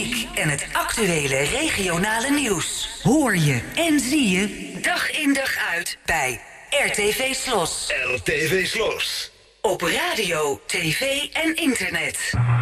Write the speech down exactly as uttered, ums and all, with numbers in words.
muziek en het actuele regionale nieuws. Hoor je en zie je dag in dag uit bij R T V Slos. R T V Slos. Op radio, tv en internet.